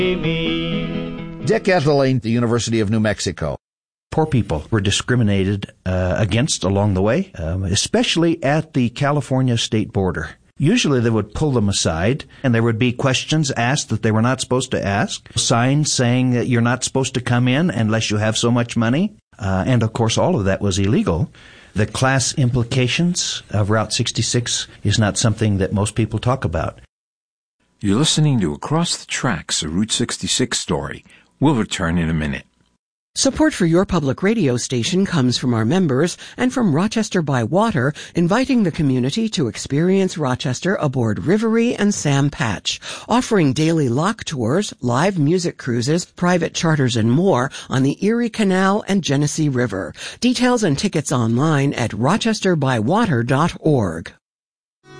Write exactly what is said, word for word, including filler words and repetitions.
Dick Ethelene, the University of New Mexico. Poor people were discriminated uh, against along the way, um, especially at the California state border. Usually they would pull them aside, and there would be questions asked that they were not supposed to ask, signs saying that you're not supposed to come in unless you have so much money, uh, and of course all of that was illegal. The class implications of Route sixty-six is not something that most people talk about. You're listening to Across the Tracks, a Route sixty-six story. We'll return in a minute. Support for your public radio station comes from our members and from Rochester by Water, inviting the community to experience Rochester aboard Rivery and Sam Patch, offering daily lock tours, live music cruises, private charters, and more on the Erie Canal and Genesee River. Details and tickets online at rochester by water dot org.